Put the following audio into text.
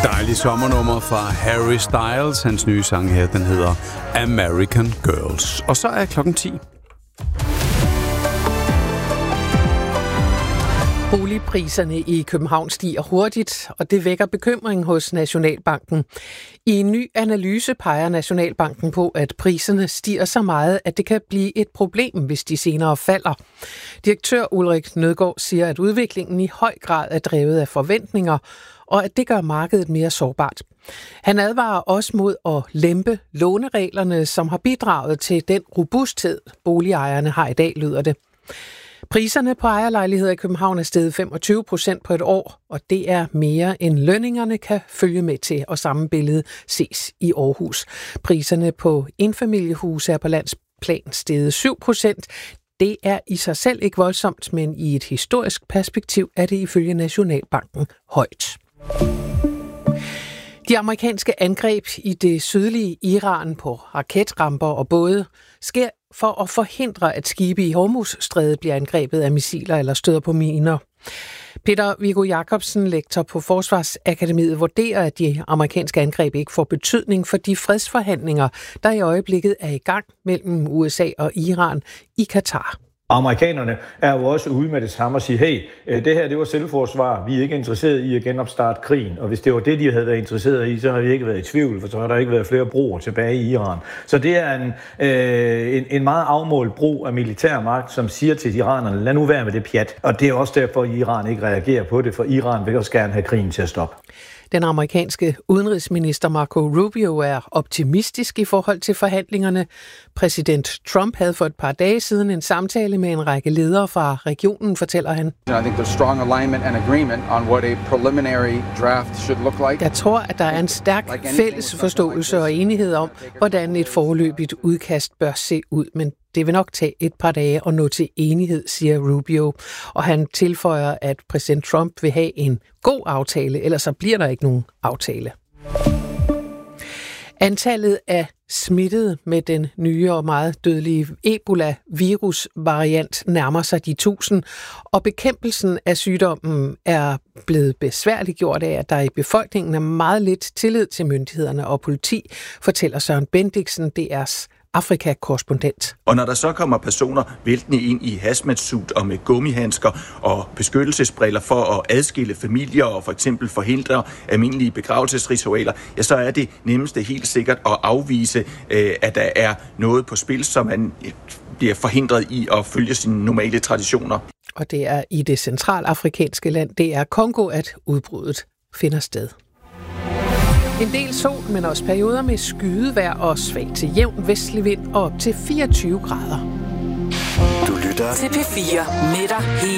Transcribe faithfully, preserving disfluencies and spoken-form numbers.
Dejlig sommernummer fra Harry Styles. Hans nye sang her, den hedder American Girls. Og så er klokken ti. Boligpriserne i København stiger hurtigt, og det vækker bekymring hos Nationalbanken. I en ny analyse peger Nationalbanken på, at priserne stiger så meget, at det kan blive et problem, hvis de senere falder. Direktør Ulrik Nødgaard siger, at udviklingen i høj grad er drevet af forventninger, og at det gør markedet mere sårbart. Han advarer også mod at lempe lånereglerne, som har bidraget til den robusthed, boligejerne har i dag, lyder det. Priserne på ejerlejligheder i København er steget femogtyve procent på et år, og det er mere end lønningerne kan følge med til, og samme billede ses i Aarhus. Priserne på enfamiliehuse er på landsplan steget syv procent. Det er i sig selv ikke voldsomt, men i et historisk perspektiv er det ifølge Nationalbanken højt. De amerikanske angreb i det sydlige Iran på raketramper og både sker for at forhindre, at skibe i Hormuzstrædet bliver angrebet af missiler eller støder på miner. Peter Viggo Jacobsen, lektor på Forsvarsakademiet, vurderer, at de amerikanske angreb ikke får betydning for de fredsforhandlinger, der i øjeblikket er i gang mellem U S A og Iran i Katar. Amerikanerne er jo også ude med det samme og sige, hey, det her det var selvforsvar, vi er ikke interesseret i at genopstarte krigen, og hvis det var det, de havde været interesseret i, så har vi ikke været i tvivl, for så har der ikke været flere broer tilbage i Iran. Så det er en, øh, en, en meget afmålt brug af militærmagt, som siger til iranerne, lad nu være med det pjat, og det er også derfor, at Iran ikke reagerer på det, for Iran vil også gerne have krigen til at stoppe. Den amerikanske udenrigsminister Marco Rubio er optimistisk i forhold til forhandlingerne. Præsident Trump havde for et par dage siden en samtale med en række ledere fra regionen, fortæller han. I think there's strong alignment and agreement on what a preliminary draft should look like. Jeg tror, at der er en stærk fælles forståelse og enighed om, hvordan et foreløbigt udkast bør se ud, men det vil nok tage et par dage at nå til enighed, siger Rubio. Og han tilføjer, at præsident Trump vil have en god aftale, ellers så bliver der ikke nogen aftale. Antallet af smittede med den nye og meget dødelige Ebola-virusvariant nærmer sig de tusind, og bekæmpelsen af sygdommen er blevet besværliggjort af, at der i befolkningen er meget lidt tillid til myndighederne og politi, fortæller Søren Bendiksen, D R's Afrika-korrespondent. Og når der så kommer personer væltende ind i hazmat-suit og med gummihandsker og beskyttelsesbriller for at adskille familier og for eksempel forhindre almindelige begravelsesritualer, ja, så er det nemmeste helt sikkert at afvise, at der er noget på spil, som man bliver forhindret i at følge sine normale traditioner. Og det er i det centralafrikanske land, det er Kongo, at udbruddet finder sted. En del sol, men også perioder med skydevejr og svag til jævn vestlig vind og op til fireogtyve grader. Du lytter til P fire med dig hele